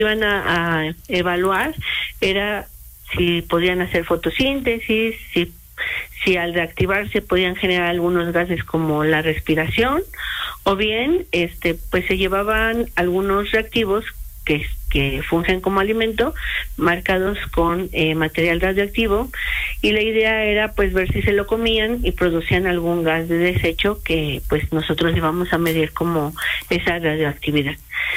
iban a evaluar era si podían hacer fotosíntesis, si al reactivarse podían generar algunos gases como la respiración, o bien pues se llevaban algunos reactivos que fungen como alimento, marcados con material radioactivo, y la idea era pues ver si se lo comían y producían algún gas de desecho que pues nosotros íbamos a medir como esa radioactividad.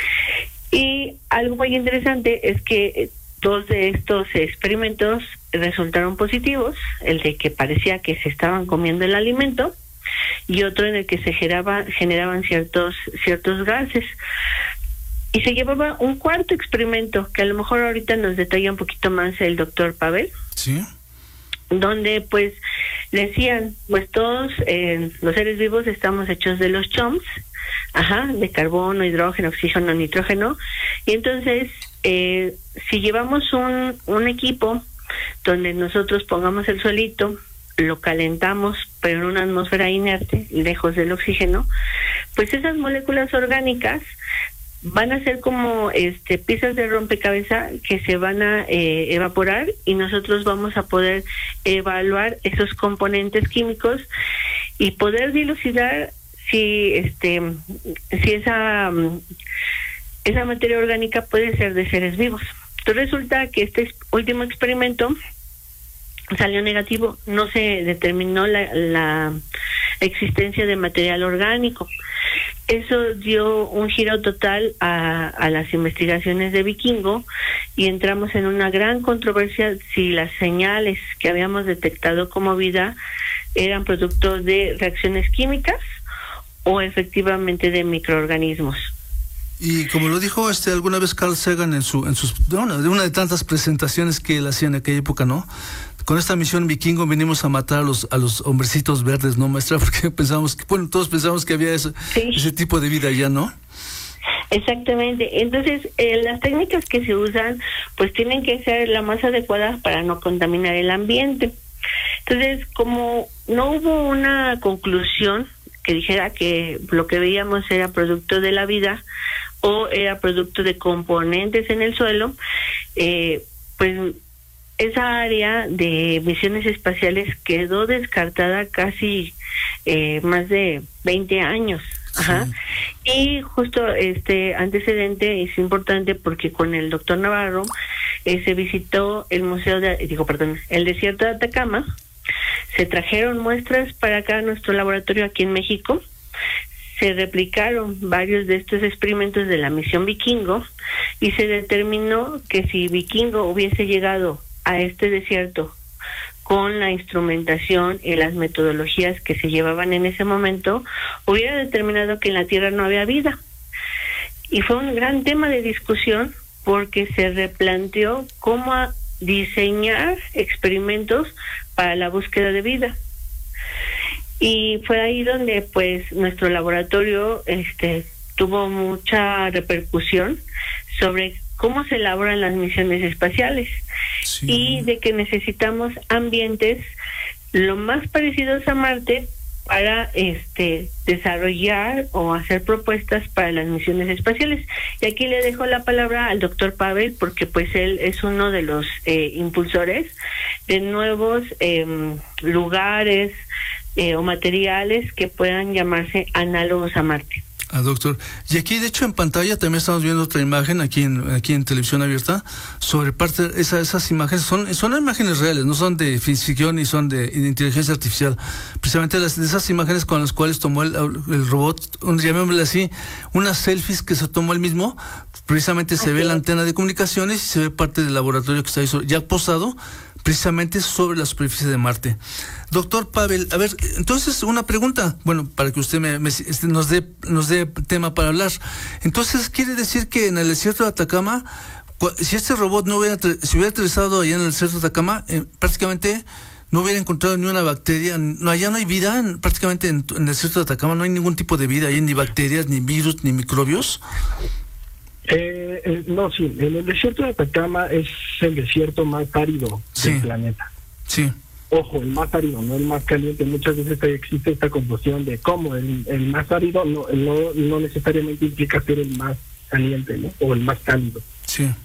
Y algo muy interesante es que 2 de estos experimentos resultaron positivos, el de que parecía que se estaban comiendo el alimento y otro en el que se generaban ciertos gases. Y se llevaba un cuarto experimento que a lo mejor ahorita nos detalla un poquito más el doctor Pavel. Sí. Donde pues decían, pues todos los seres vivos estamos hechos de los CHOMS, de carbono, hidrógeno, oxígeno, nitrógeno, y entonces si llevamos un equipo donde nosotros pongamos el suelito, lo calentamos, pero en una atmósfera inerte, lejos del oxígeno, pues esas moléculas orgánicas van a ser como piezas de rompecabezas que se van a evaporar, y nosotros vamos a poder evaluar esos componentes químicos y poder dilucidar si esa materia orgánica puede ser de seres vivos. Entonces resulta que este último experimento salió negativo, no se determinó la existencia de material orgánico. Eso dio un giro total a las investigaciones de Vikingo, y entramos en una gran controversia si las señales que habíamos detectado como vida eran productos de reacciones químicas o efectivamente de microorganismos. Y como lo dijo alguna vez Carl Sagan de una de tantas presentaciones que él hacía en aquella época, ¿no? Con esta misión Vikingo venimos a matar a los hombrecitos verdes, ¿no, maestra? Porque todos pensamos que había ese tipo de vida ya, ¿no? Exactamente. Entonces, las técnicas que se usan, pues tienen que ser las más adecuadas para no contaminar el ambiente. Entonces, como no hubo una conclusión que dijera que lo que veíamos era producto de la vida o era producto de componentes en el suelo, pues esa área de misiones espaciales quedó descartada casi más de 20 años. Ajá. Y justo este antecedente es importante porque con el doctor Navarro se visitó el el desierto de Atacama, se trajeron muestras para acá a nuestro laboratorio aquí en México, se replicaron varios de estos experimentos de la misión Vikingo y se determinó que si Vikingo hubiese llegado a este desierto con la instrumentación y las metodologías que se llevaban en ese momento, hubiera determinado que en la Tierra no había vida. Y fue un gran tema de discusión porque se replanteó cómo diseñar experimentos para la búsqueda de vida. Y fue ahí donde pues nuestro laboratorio tuvo mucha repercusión sobre cómo se elaboran las misiones espaciales. Sí. Y de que necesitamos ambientes lo más parecidos a Marte para desarrollar o hacer propuestas para las misiones espaciales. Y aquí le dejo la palabra al doctor Pavel porque pues él es uno de los impulsores de nuevos lugares o materiales que puedan llamarse análogos a Marte. Doctor. Y aquí, de hecho, en pantalla también estamos viendo otra imagen aquí en televisión abierta sobre parte de esas imágenes. Son imágenes reales, no son de ficción ni son de inteligencia artificial. Precisamente de esas imágenes con las cuales tomó el robot, llamémosle así, unas selfies que se tomó él mismo. Precisamente se ve la antena de comunicaciones y se ve parte del laboratorio que está ahí ya posado precisamente sobre la superficie de Marte. Doctor Pavel, a ver, entonces una pregunta, bueno, para que usted nos dé tema para hablar. Entonces, ¿quiere decir que en el desierto de Atacama, si este robot se hubiera aterrizado allá en el desierto de Atacama, prácticamente no hubiera encontrado ni una bacteria, allá no hay vida, prácticamente en el desierto de Atacama no hay ningún tipo de vida, ahí ni bacterias, ni virus, ni microbios? No, sí, en el desierto de Atacama es el desierto más árido del planeta. Sí. Ojo, el más árido, no el más caliente. Muchas veces existe esta confusión de cómo el más árido no necesariamente implica ser el más caliente, ¿no? O el más cálido. Sí.